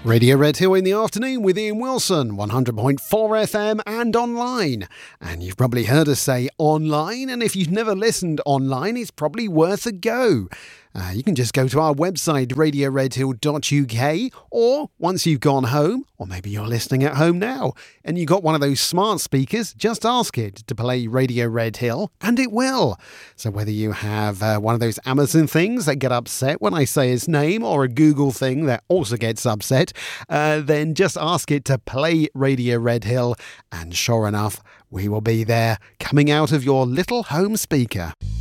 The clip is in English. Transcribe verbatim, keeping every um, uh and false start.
Radio Red Hill in the afternoon with Ian Wilson, one hundred point four F M and online. And you've probably heard us say online, and if you've never listened online, it's probably worth a go. Uh, you can just go to our website, radio red hill dot U K, or once you've gone home, or maybe you're listening at home now, and you've got one of those smart speakers, just ask it to play Radio Red Hill, and it will. So whether you have uh, one of those Amazon things that get upset when I say its name, or a Google thing that also gets upset, uh, then just ask it to play Radio Red Hill, and sure enough, we will be there coming out of your little home speaker.